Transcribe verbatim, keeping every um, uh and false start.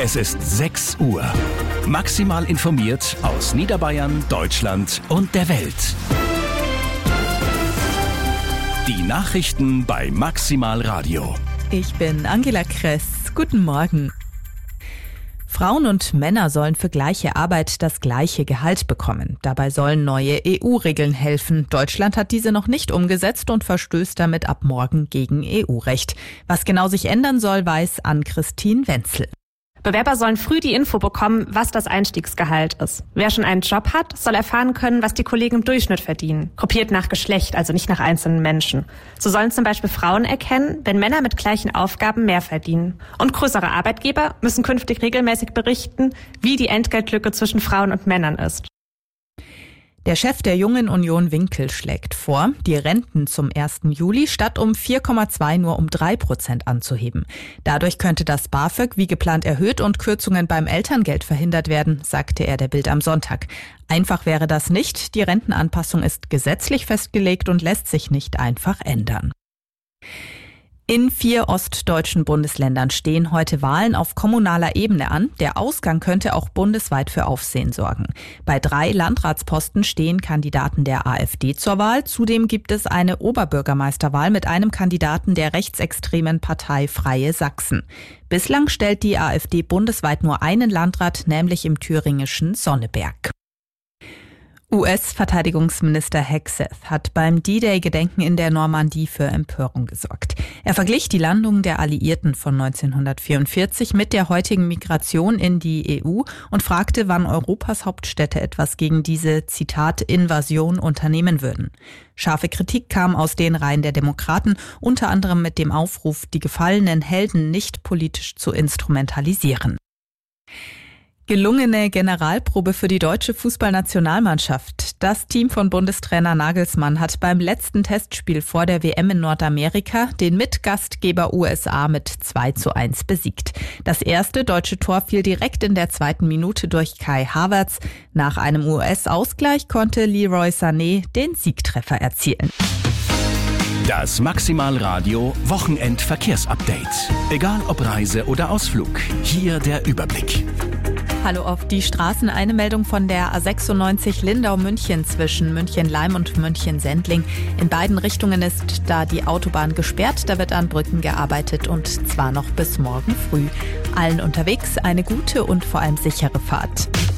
Es ist sechs Uhr. Maximal informiert aus Niederbayern, Deutschland und der Welt. Die Nachrichten bei Maximal Radio. Ich bin Angela Kress. Guten Morgen. Frauen und Männer sollen für gleiche Arbeit das gleiche Gehalt bekommen. Dabei sollen neue E U-Regeln helfen. Deutschland hat diese noch nicht umgesetzt und verstößt damit ab morgen gegen E U-Recht. Was genau sich ändern soll, weiß Ann-Christine Wenzel. Bewerber sollen früh die Info bekommen, was das Einstiegsgehalt ist. Wer schon einen Job hat, soll erfahren können, was die Kollegen im Durchschnitt verdienen. Gruppiert nach Geschlecht, also nicht nach einzelnen Menschen. So sollen zum Beispiel Frauen erkennen, wenn Männer mit gleichen Aufgaben mehr verdienen. Und größere Arbeitgeber müssen künftig regelmäßig berichten, wie die Entgeltlücke zwischen Frauen und Männern ist. Der Chef der Jungen Union Winkel schlägt vor, die Renten zum ersten Juli statt um vier Komma zwei nur um drei Prozent anzuheben. Dadurch könnte das BAföG wie geplant erhöht und Kürzungen beim Elterngeld verhindert werden, sagte er der Bild am Sonntag. Einfach wäre das nicht. Die Rentenanpassung ist gesetzlich festgelegt und lässt sich nicht einfach ändern. In vier ostdeutschen Bundesländern stehen heute Wahlen auf kommunaler Ebene an. Der Ausgang könnte auch bundesweit für Aufsehen sorgen. Bei drei Landratsposten stehen Kandidaten der AfD zur Wahl. Zudem gibt es eine Oberbürgermeisterwahl mit einem Kandidaten der rechtsextremen Partei Freie Sachsen. Bislang stellt die AfD bundesweit nur einen Landrat, nämlich im thüringischen Sonneberg. U S-Verteidigungsminister Hegseth hat beim D-Day-Gedenken in der Normandie für Empörung gesorgt. Er verglich die Landung der Alliierten von neunzehnhundertvierundvierzig mit der heutigen Migration in die E U und fragte, wann Europas Hauptstädte etwas gegen diese, Zitat, Invasion unternehmen würden. Scharfe Kritik kam aus den Reihen der Demokraten, unter anderem mit dem Aufruf, die gefallenen Helden nicht politisch zu instrumentalisieren. Gelungene Generalprobe für die deutsche Fußballnationalmannschaft. Das Team von Bundestrainer Nagelsmann hat beim letzten Testspiel vor der W M in Nordamerika den Mitgastgeber U S A mit zwei zu eins besiegt. Das erste deutsche Tor fiel direkt in der zweiten Minute durch Kai Havertz. Nach einem U S-Ausgleich konnte Leroy Sané den Siegtreffer erzielen. Das Maximal Radio Wochenend-Verkehrsupdate. Egal ob Reise oder Ausflug, hier der Überblick. Hallo auf die Straßen. Eine Meldung von der A sechsundneunzig Lindau-München zwischen München-Leim und München-Sendling. In beiden Richtungen ist da die Autobahn gesperrt. Da wird an Brücken gearbeitet und zwar noch bis morgen früh. Allen unterwegs eine gute und vor allem sichere Fahrt.